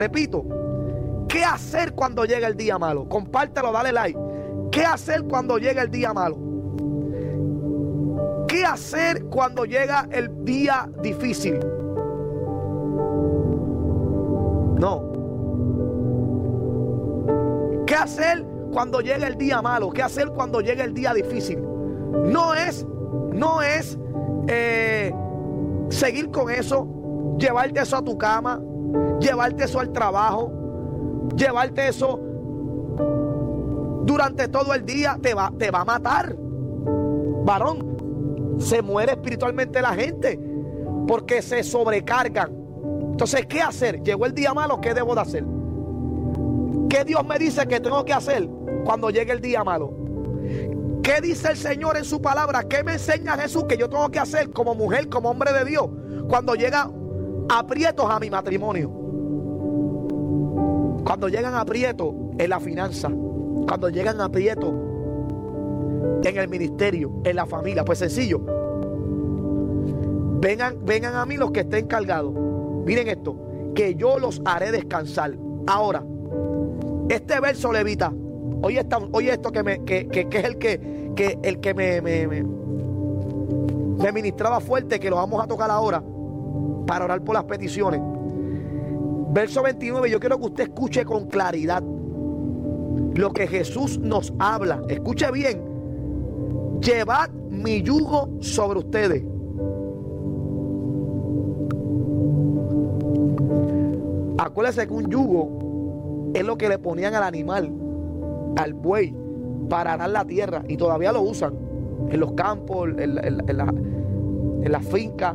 Repito, ¿qué hacer cuando llega el día malo? Compártelo, dale like. ¿Qué hacer cuando llega el día malo? ¿Qué hacer cuando llega el día difícil? No. ¿Qué hacer cuando llega el día malo? ¿Qué hacer cuando llega el día difícil? No es seguir con eso, llevarte eso a tu cama, llevarte eso al trabajo, llevarte eso durante todo el día. Te va a matar, varón. Se muere espiritualmente la gente porque se sobrecargan. Entonces, ¿qué hacer? Llegó el día malo, ¿qué debo de hacer? ¿Qué Dios me dice que tengo que hacer cuando llegue el día malo? ¿Qué dice el Señor en su palabra? ¿Qué me enseña Jesús que yo tengo que hacer como mujer, como hombre de Dios, cuando llegan aprietos a mi matrimonio? Cuando llegan aprietos en la finanza, cuando llegan aprietos en el ministerio, en la familia. Pues sencillo, vengan a mí los que estén cargados. Miren esto, que yo los haré descansar. Ahora, este verso levita. Oye esto que es el que me ministraba fuerte, que lo vamos a tocar ahora para orar por las peticiones. Verso 29, yo quiero que usted escuche con claridad lo que Jesús nos habla. Escuche bien. Llevad mi yugo sobre ustedes. Acuérdese que un yugo es lo que le ponían al animal, al buey, para arar la tierra, y todavía lo usan en los campos, en la finca.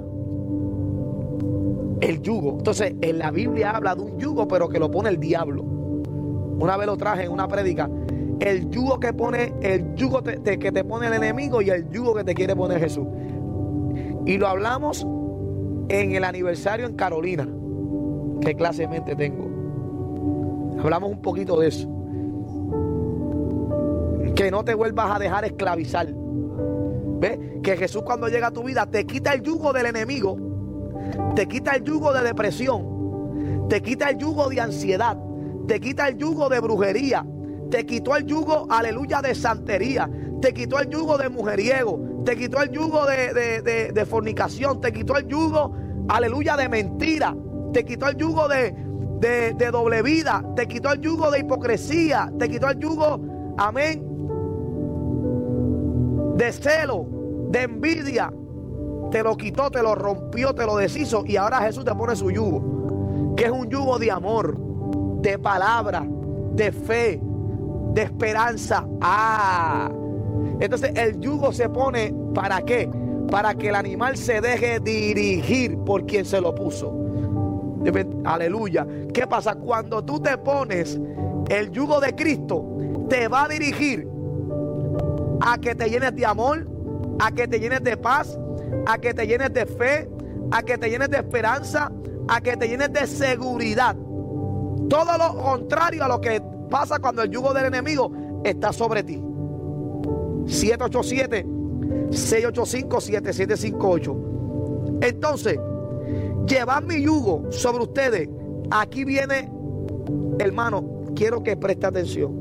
El yugo. Entonces, en la Biblia habla de un yugo, pero que lo pone el diablo. Una vez lo traje en una prédica. El yugo que pone, que te pone el enemigo, y el yugo que te quiere poner Jesús. Y lo hablamos en el aniversario en Carolina. ¿Qué clase de mente tengo? Hablamos un poquito de eso. Que no te vuelvas a dejar esclavizar. ¿Ves? Que Jesús, cuando llega a tu vida, te quita el yugo del enemigo, te quita el yugo de depresión, te quita el yugo de ansiedad, te quita el yugo de brujería, te quitó el yugo, aleluya, de santería, te quitó el yugo de mujeriego, te quitó el yugo de fornicación, te quitó el yugo, aleluya, de mentira, te quitó el yugo de doble vida, te quitó el yugo de hipocresía, te quitó el yugo, amén, de celo, de envidia. Te lo quitó, te lo rompió, te lo deshizo, y ahora Jesús te pone su yugo, que es un yugo de amor, de palabra, de fe, de esperanza. Entonces el yugo se pone, ¿para qué? Para que el animal se deje dirigir por quien se lo puso. Aleluya. ¿Qué pasa? Cuando tú te pones el yugo de Cristo, te va a dirigir a que te llenes de amor, a que te llenes de paz, a que te llenes de fe, a que te llenes de esperanza, a que te llenes de seguridad. Todo lo contrario a lo que pasa cuando el yugo del enemigo está sobre ti. 787-685-7758. Entonces, llevad mi yugo sobre ustedes. Aquí viene, hermano, quiero que preste atención.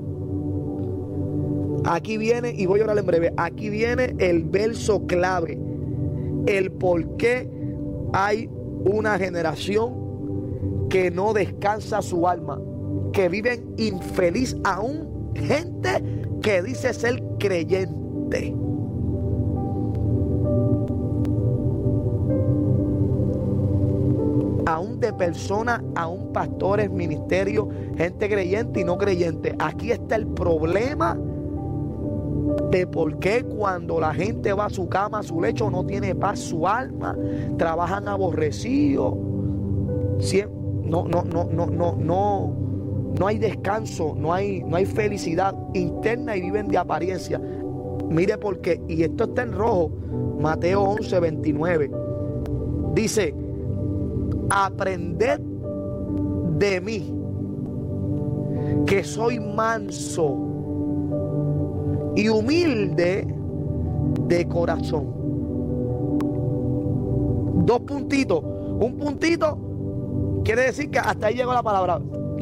Aquí viene, y voy a orar en breve. Aquí viene el verso clave. El por qué hay una generación que no descansa su alma, que viven infeliz, aún gente que dice ser creyente. Aún de personas, aún pastores, ministerios, gente creyente y no creyente. Aquí está el problema de por qué cuando la gente va a su cama, a su lecho, no tiene paz su alma, trabajan aborrecidos, no hay descanso, no hay felicidad interna y viven de apariencia. Mire por qué, y esto está en rojo, Mateo 11:29. Dice: aprended de mí, que soy manso y humilde de corazón. Dos puntitos. Un puntito, Quiere decir que hasta ahí llegó la palabra.